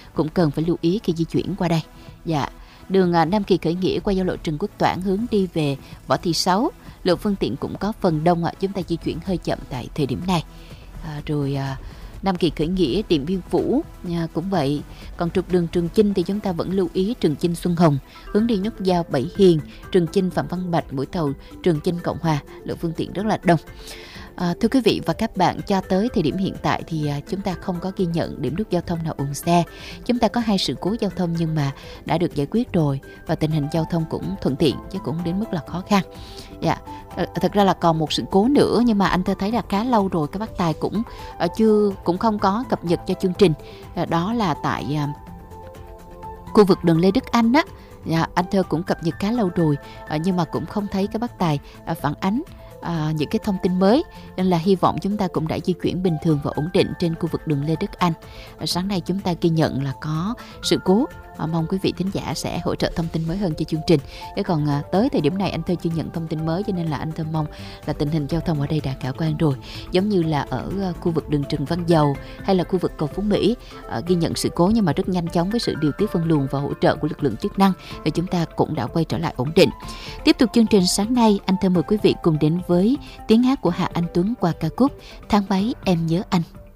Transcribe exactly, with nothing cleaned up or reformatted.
cũng cần phải lưu ý khi di chuyển qua đây. Dạ, đường à, Nam Kỳ Khởi Nghĩa qua giao lộ Trần Quốc Toản hướng đi về Võ Thị Sáu, lượng phương tiện cũng có phần đông ạ, à, chúng ta di chuyển hơi chậm tại thời điểm này. À, rồi à, Nam Kỳ Khởi Nghĩa Điện Biên Phủ à, cũng vậy. Còn trục đường Trường Chinh thì chúng ta vẫn lưu ý Trường Chinh Xuân Hồng hướng đi nút giao Bảy Hiền, Trường Chinh Phạm Văn Bạch, mũi tàu Trường Chinh Cộng Hòa, lượng phương tiện rất là đông. À, thưa quý vị và các bạn, cho tới thời điểm hiện tại thì à, chúng ta không có ghi nhận điểm nút giao thông nào ùn xe. Chúng ta có hai sự cố giao thông nhưng mà đã được giải quyết rồi và tình hình giao thông cũng thuận tiện chứ cũng đến mức là khó khăn. Dạ, à, thật ra là còn một sự cố nữa nhưng mà anh Thơ thấy là khá lâu rồi các bác tài cũng à, chưa cũng không có cập nhật cho chương trình. À, đó là tại à, khu vực đường Lê Đức Anh á. Dạ, anh Thơ cũng cập nhật khá lâu rồi à, nhưng mà cũng không thấy các bác tài à, phản ánh À, những cái thông tin mới, nên là hy vọng chúng ta cũng đã di chuyển bình thường và ổn định trên khu vực đường Lê Đức Anh. À, sáng nay chúng ta ghi nhận là có sự cố, à, mong quý vị thính giả sẽ hỗ trợ thông tin mới hơn cho chương trình. Chứ còn à, tới thời điểm này anh Thơ chưa nhận thông tin mới, cho nên là anh Thơ mong là tình hình giao thông ở đây đã khả quan rồi. Giống như là ở à, khu vực đường Trần Văn Dầu hay là khu vực cầu Phú Mỹ à, ghi nhận sự cố nhưng mà rất nhanh chóng với sự điều tiết phân luồng và hỗ trợ của lực lượng chức năng thì chúng ta cũng đã quay trở lại ổn định. Tiếp tục chương trình sáng nay, anh Thơ mời quý vị cùng đến với tiếng hát của Hạ Anh Tuấn qua ca khúc Tháng Mấy Em Nhớ Anh.